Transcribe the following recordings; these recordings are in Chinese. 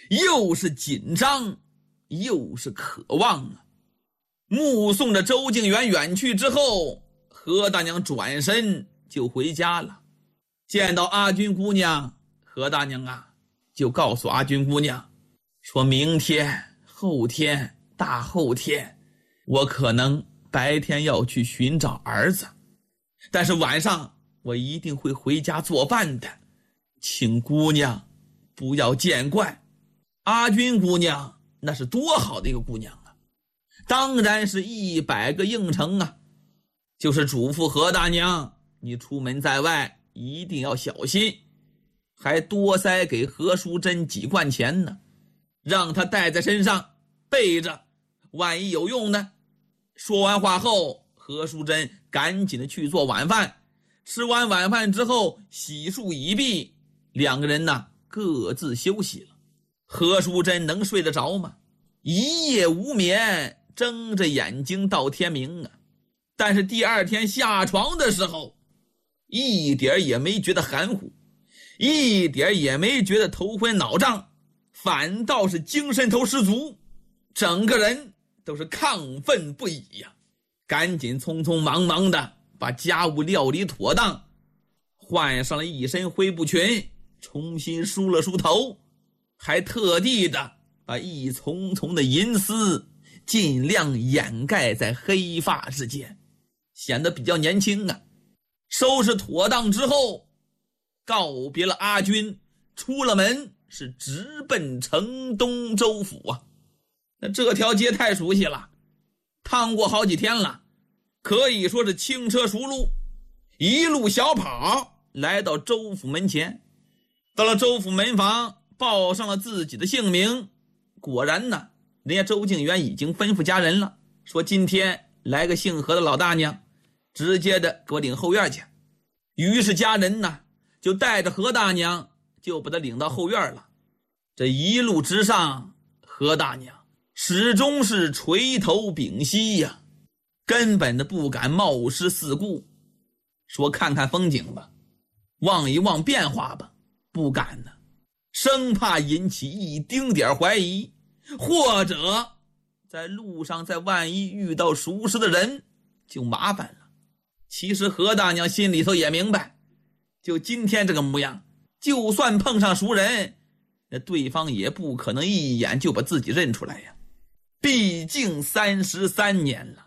又是紧张又是渴望啊。目送着周敬元远去之后，何大娘转身就回家了。见到阿军姑娘，何大娘啊就告诉阿军姑娘说，明天后天大后天我可能白天要去寻找儿子，但是晚上我一定会回家做饭的，请姑娘不要见怪。阿军姑娘那是多好的一个姑娘啊，当然是100个应承啊，就是嘱咐何大娘你出门在外一定要小心，还多塞给何淑珍几贯钱呢，让她带在身上备着，万一有用呢。说完话后，何淑珍赶紧的去做晚饭，吃完晚饭之后洗漱已毕，两个人呢各自休息了。何淑珍能睡得着吗？一夜无眠，睁着眼睛到天明啊。但是第二天下床的时候，一点也没觉得含糊，一点也没觉得头昏脑胀，反倒是精神头十足，整个人都是亢奋不已呀。赶紧匆匆忙忙的把家务料理妥当，换上了一身灰布裙，重新梳了梳头，还特地的把一丛丛的银丝尽量掩盖在黑发之间，显得比较年轻啊。收拾妥当之后，告别了阿军，出了门是直奔城东州府啊。那这条街太熟悉了，趟过好几天了，可以说是轻车熟路，一路小跑来到州府门前。到了州府门房，报上了自己的姓名，果然呢，人家周敬元已经吩咐家人了，说今天来个姓何的老大娘，直接的给我领后院去。于是家人呢就带着何大娘就把他领到后院了。这一路之上，何大娘始终是垂头屏息呀，根本的不敢冒失四顾，说看看风景吧，望一望变化吧，不敢呢，生怕引起一丁点怀疑，或者在路上在万一遇到熟识的人就麻烦了。其实何大娘心里头也明白，就今天这个模样，就算碰上熟人，那对方也不可能一眼就把自己认出来呀。毕竟33年了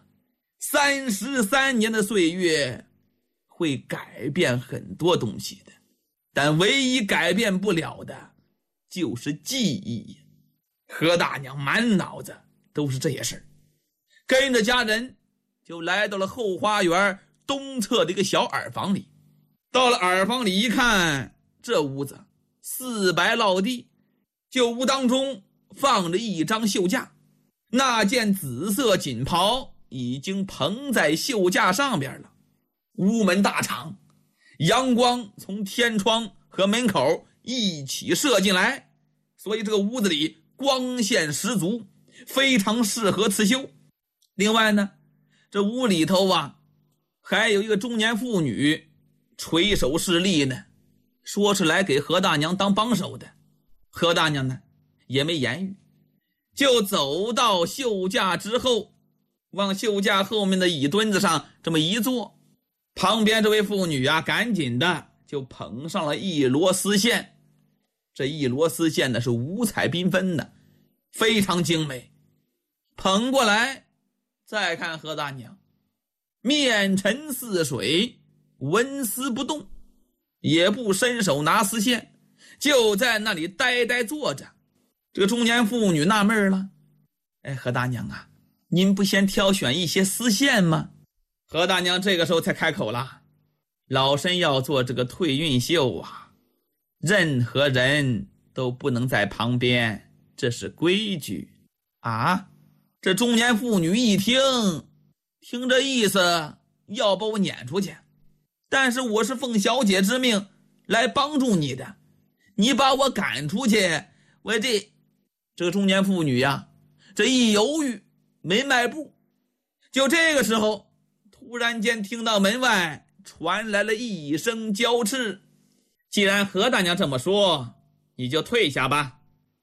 ，33年的岁月会改变很多东西的，但唯一改变不了的就是记忆。何大娘满脑子都是这些事，跟着家人就来到了后花园东侧的一个小耳房里。到了耳房里一看，这屋子四白落地，就屋当中放着一张绣架，那件紫色锦袍已经蓬在绣架上边了。屋门大敞，阳光从天窗和门口一起射进来，所以这个屋子里光线十足，非常适合刺绣。另外呢，这屋里头啊还有一个中年妇女垂手侍立呢，说是来给何大娘当帮手的。何大娘呢也没言语，就走到绣架之后，往绣架后面的椅墩子上这么一坐，旁边这位妇女啊赶紧的就捧上了一箩丝线。这一箩丝线呢是五彩缤纷的，非常精美。捧过来再看何大娘，面沉似水，纹丝不动，也不伸手拿丝线，就在那里呆呆坐着。这个中年妇女纳闷了，何大娘啊，您不先挑选一些丝线吗？何大娘这个时候才开口了，老身要做这个退运绣啊，任何人都不能在旁边，这是规矩啊。这中年妇女一听这意思要把我撵出去，但是我是奉小姐之命来帮助你的，你把我赶出去，我这个中年妇女呀，这一犹豫没迈步。就这个时候，突然间听到门外传来了一声娇斥，既然何大娘这么说，你就退下吧。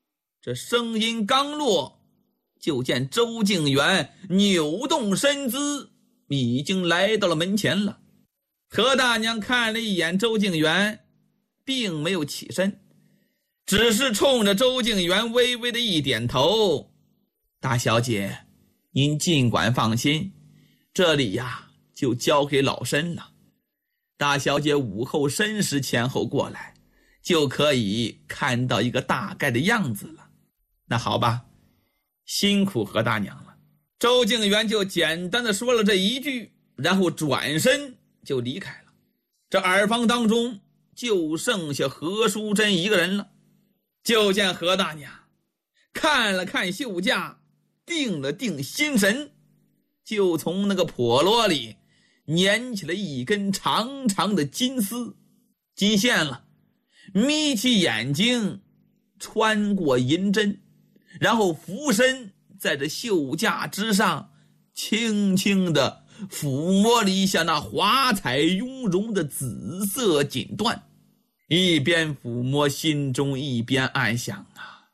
这声音刚落，就见周敬元扭动身姿，已经来到了门前了。何大娘看了一眼周敬元，并没有起身，只是冲着周敬元微微的一点头。大小姐，您尽管放心，这里呀就交给老身了。大小姐午后申时前后过来，就可以看到一个大概的样子了。那好吧，辛苦何大娘了。周敬元就简单的说了这一句，然后转身就离开了。这耳房当中就剩下何淑珍一个人了。就见何大娘看了看绣架，定了定心神，就从那个笸箩里捻起了一根长长的金丝，金线了，眯起眼睛，穿过银针，然后俯身在这绣架之上轻轻地抚摸了一下那华彩雍容的紫色锦缎，一边抚摸，心中一边暗想啊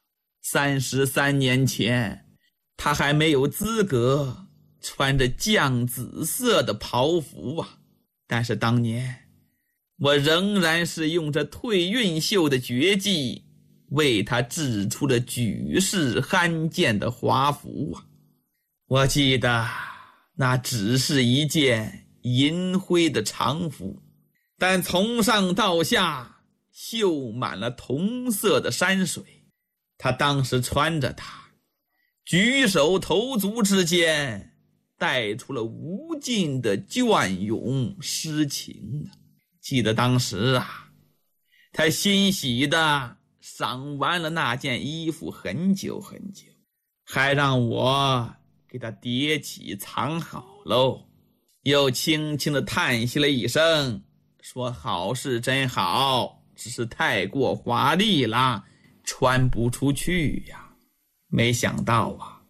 ，33年前他还没有资格穿着绛紫色的袍服啊，但是当年我仍然是用这退运绣的绝技为他制出了举世罕见的华服啊。我记得那只是一件银灰的长服，但从上到下绣满了同色的山水。他当时穿着它，举手投足之间带出了无尽的隽永诗情啊。记得当时啊，他欣喜的赏完了那件衣服很久很久，还让我给他叠起藏好喽，又轻轻的叹息了一声，说好事真好，只是太过华丽了，穿不出去呀。没想到啊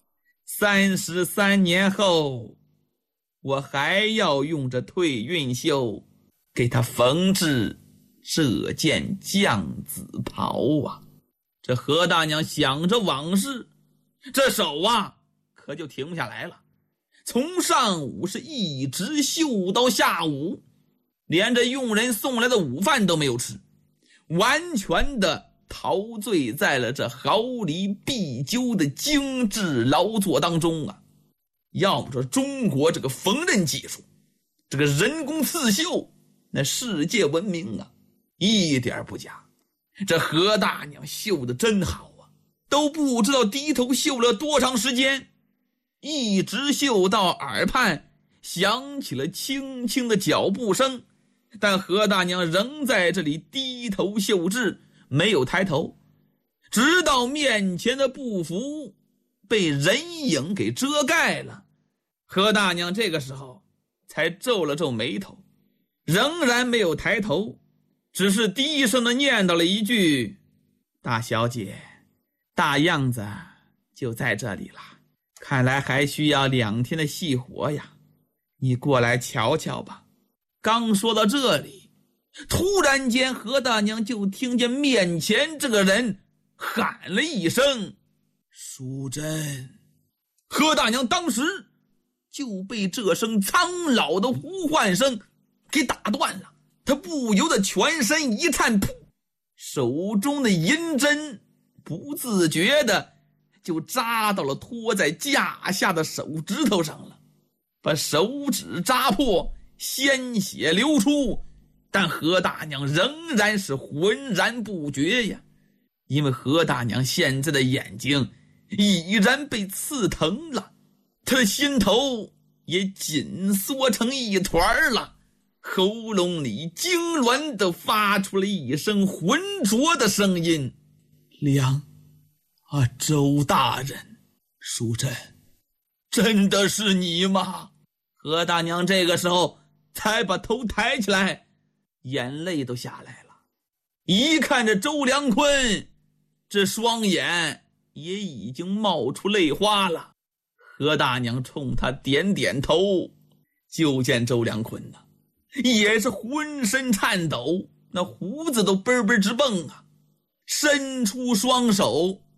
，33年后我还要用这退运绣给他缝制这件绛紫袍啊。这何大娘想着往事，这手啊可就停不下来了，从上午是一直绣到下午，连着佣人送来的午饭都没有吃，完全的陶醉在了这毫厘必究的精致劳作当中啊。要么说中国这个缝纫技术，这个人工刺绣，那世界闻名啊，一点不假。这何大娘绣的真好啊，都不知道低头绣了多长时间，一直绣到耳畔响起了轻轻的脚步声，但何大娘仍在这里低头绣制，没有抬头，直到面前的布幅被人影给遮盖了，何大娘这个时候才皱了皱眉头，仍然没有抬头，只是低声的念叨了一句：大小姐，大样子就在这里了，看来还需要2天的细活呀，你过来瞧瞧吧。刚说到这里，突然间何大娘就听见面前这个人喊了一声：淑珍。何大娘当时就被这声苍老的呼唤声给打断了，她不由得全身一颤，噗，手中的银针不自觉的就扎到了拖在架下的手指头上了，把手指扎破，鲜血流出，但何大娘仍然是浑然不觉呀，因为何大娘现在的眼睛已然被刺疼了，她的心头也紧缩成一团了，喉咙里痉挛地发出了一声浑浊的声音：娘啊，周大人，淑珍，真的是你吗？何大娘这个时候才把头抬起来，眼泪都下来了，一看着周良坤，这双眼也已经冒出泪花了。何大娘冲他点点头，就见周良坤呢，也是浑身颤抖，那胡子都嘣嘣直蹦啊，伸出双手